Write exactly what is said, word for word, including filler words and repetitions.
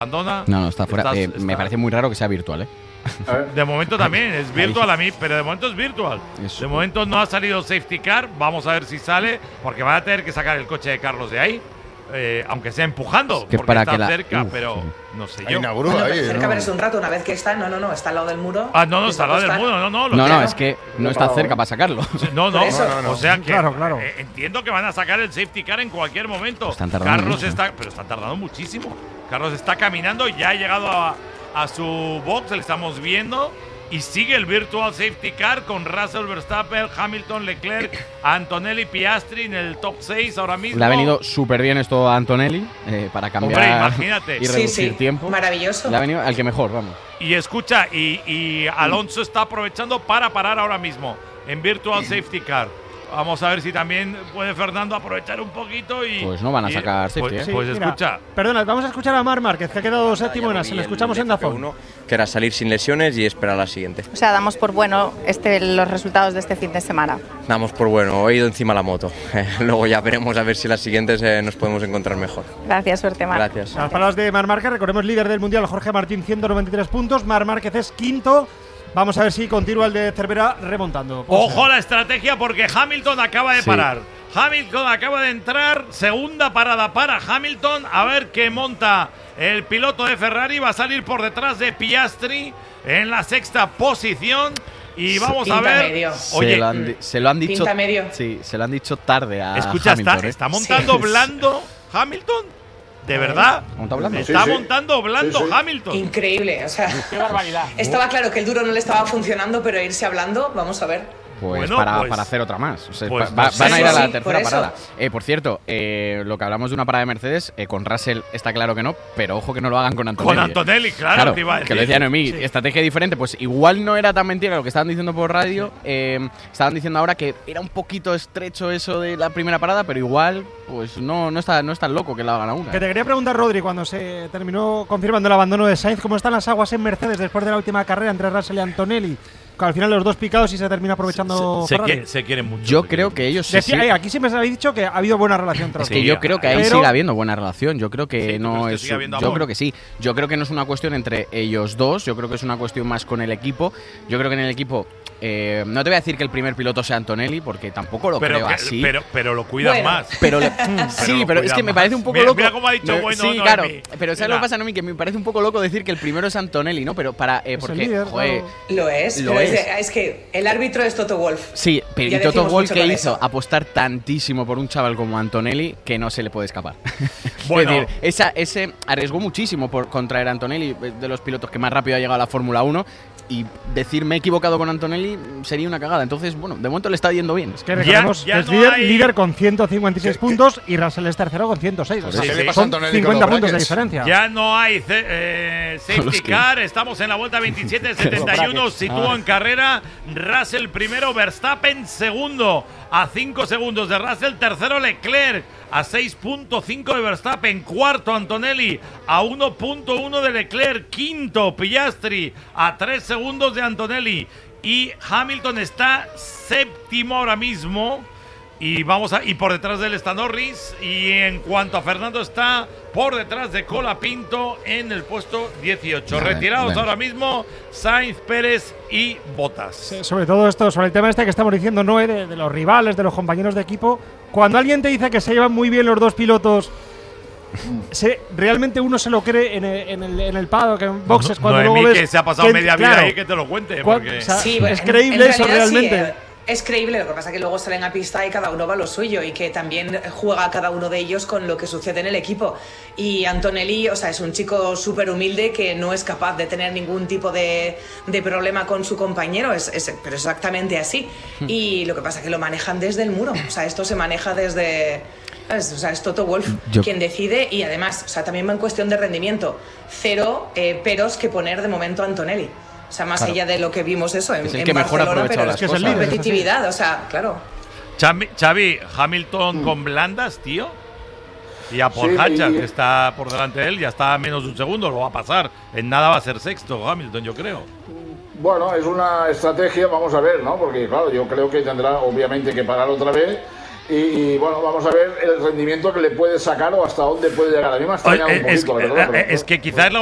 abandona. No, no, está fuera. Estás, eh, está... Me parece muy raro que sea virtual, ¿eh? De momento también, es virtual a mí, pero de momento es virtual. Eso. De momento no ha salido safety car, vamos a ver si sale, porque van a tener que sacar el coche de Carlos de ahí. Eh, aunque sea empujando, que porque para está que la... cerca, Uf, pero sí. no sé Hay yo. una grúa Bueno, ahí, pero cerca ¿no? verás un rato, una vez que está, no, no, no, está al lado del muro. Ah, no, no, Y está al lado del está- muro, no, no. lo No, que- no, es que no está cerca para sacarlo. No, no, Por eso. No, no, no. o sea que Claro, claro. eh, entiendo que van a sacar el safety car en cualquier momento. Están tardando Carlos mucho. está, pero están tardando muchísimo. Carlos está caminando, ya ha llegado a, a su box, le estamos viendo. Y sigue el virtual safety car con Russell, Verstappen, Hamilton, Leclerc, Antonelli, Piastri en el top seis ahora mismo. Le ha venido súper bien esto a Antonelli eh, para cambiar Hombre, imagínate. y Sí, reducir sí, tiempo. maravilloso. Le ha venido al que mejor, vamos. Y escucha, y, y Alonso está aprovechando para parar ahora mismo en virtual safety car. Vamos a ver si también puede Fernando aprovechar un poquito y… Pues no van a y- sacar safety, Pues, ¿eh? pues mira, escucha. Perdona, vamos a escuchar a Marc Márquez, que ha quedado séptimo en Ya la vi se lo el escuchamos en F P Dazón. uno, que era salir sin lesiones y esperar a la siguiente. O sea, damos por bueno este, los resultados de este fin de semana. Damos por bueno, he ido encima la moto. Luego ya veremos a ver si las siguientes eh, nos podemos encontrar mejor. Gracias, suerte, Mar. Gracias. Las palabras de Marc Márquez, recordemos líder del Mundial, Jorge Martín, ciento noventa y tres puntos. Marc Márquez es quinto. Vamos a ver si continúa el de Cervera remontando. Ojo a la estrategia porque Hamilton acaba de Sí. parar. Hamilton acaba de entrar, segunda parada para Hamilton. A ver qué monta el piloto de Ferrari. Va a salir por detrás de Piastri en la sexta posición. Y vamos a Pinta ver. medio. Oye, se, lo han, di- se lo han dicho. Pinta medio. Sí, se lo han dicho tarde a escucha, Hamilton, está, ¿eh? está montando Sí. blando Hamilton. ¿De verdad? ¿Monta blando? Está Sí, sí. montando blando Sí, sí. Hamilton. Increíble, o sea, Qué barbaridad. estaba claro que el duro no le estaba funcionando, pero irse hablando, vamos a ver. Pues, Bueno, para, pues- para hacer otra más. O sea, pues va- no sé. van a ir a la Sí, tercera por eso. parada. Eh, por cierto, eh, lo que hablamos de una parada de Mercedes, eh, con Russell está claro que no, pero ojo que no lo hagan con Antonelli. Con Antonelli, claro, Claro, te iba a que lo decir. decía Noemí, estrategia diferente, pues igual no era tan mentira lo que estaban diciendo por radio, eh, estaban diciendo ahora que era un poquito estrecho eso de la primera parada, pero igual, pues no, no, está, no es tan loco que la hagan a una. Que te quería preguntar, Rodri, cuando se terminó confirmando el abandono de Sainz, ¿cómo están las aguas en Mercedes después de la última carrera entre Russell y Antonelli? Que al final los dos picados y se termina aprovechando Se, se Ferrari. qui- se quieren mucho. Yo se creo quieren que ellos sí, Decía, sí. eh, aquí siempre se habéis dicho que ha habido buena relación entre Es los que dos. yo creo que ahí Pero- sigue habiendo buena relación. Yo creo que Sí, ¿tú no crees que es. sigue habiendo Yo amor? creo que sí. Yo creo que no es una cuestión entre ellos dos. Yo creo que es una cuestión más con el equipo. Yo creo que en el equipo. eh, no te voy a decir que el primer piloto sea Antonelli, porque tampoco lo pero, creo que- así. pero, pero lo cuidas Bueno. más. Pero, le- Pero sí, lo pero es cuida que me más. parece un poco Mira- loco. mira cómo ha dicho, No, bueno, sí, Noemí. claro. Pero ¿sabes Mira. lo que pasa, Noemí? Que me parece un poco loco decir que el primero es Antonelli, ¿no? Pero para. eh, Es el porque, líder, joder. claro. Lo es, Lo pero es. es. de- es que el árbitro es Toto Wolff. Sí, pero Ya y Toto decimos Wolff mucho que con hizo eso. apostar tantísimo por un chaval como Antonelli que no se le puede escapar. Bueno. Es decir, esa, ese arriesgó muchísimo por contraer a Antonelli, de los pilotos que más rápido ha llegado a la Fórmula uno, y decir me he equivocado con Antonelli sería una cagada. Entonces, bueno, de momento le está yendo bien. Que recordemos Ya- ya que es no líder, hay- líder con ciento cincuenta y seis puntos y Russell es tercero con ciento seis. O sea, Sí, ¿Qué sí. le pasa a son Antonelli con cincuenta los puntos de brackets? diferencia. Ya no hay ce- eh, safety Los que- car, estamos en la vuelta veintisiete setenta y uno, sitúa en carrera Russell primero, Verstappen segundo, a cinco segundos de Russell, tercero Leclerc, a seis punto cinco de Verstappen, cuarto Antonelli, a uno punto uno de Leclerc, quinto Piastri, a tres segundos de Antonelli, y Hamilton está séptimo ahora mismo. Y vamos a y por detrás de él está Norris. Y en cuanto a Fernando, está por detrás de Colapinto en el puesto dieciocho. Vale, Retirados vale. ahora mismo Sainz, Pérez y Bottas. Sí, sobre todo esto, sobre el tema este que estamos diciendo, Noé, de, de los rivales, de los compañeros de equipo. Cuando alguien te dice que se llevan muy bien los dos pilotos, se, realmente uno se lo cree en el, en el, en el paddock, en boxes, cuando Noemí, luego ves que se ha pasado que- media vida claro, ahí, que te lo cuente. cua- Porque… o sea, Sí, es bueno, en- creíble en eso realidad sí, realmente. eh, es creíble, lo que pasa es que luego salen a pista y cada uno va a lo suyo y que también juega cada uno de ellos con lo que sucede en el equipo. Y Antonelli, o sea, es un chico súper humilde que no es capaz de tener ningún tipo de, de problema con su compañero, es, es- pero exactamente así. Y lo que pasa es que lo manejan desde el muro, o sea, esto se maneja desde… ¿sabes? O sea, es Toto Wolff Yo- quien decide y además, o sea, también va en cuestión de rendimiento. Cero eh, peros que poner de momento a Antonelli. O sea, más Claro. allá de lo que vimos eso en, Es el en que mejor ha Barcelona, aprovechado pero las Es que es el cosas. líder. competitividad, o sea, claro. Xavi, Xavi, Hamilton con blandas, tío. Y a Paul Sí, Hatchard, y- que está por delante de él, ya está a menos de un segundo, lo va a pasar. En nada va a ser sexto Hamilton, yo creo. Bueno, es una estrategia, vamos a ver, ¿no? Porque claro, yo creo que tendrá obviamente que parar otra vez Y, y bueno, vamos a ver el rendimiento que le puede sacar o hasta dónde puede llegar. A mí me ha extrañado Oye, un es, poquito, la verdad. es que quizás la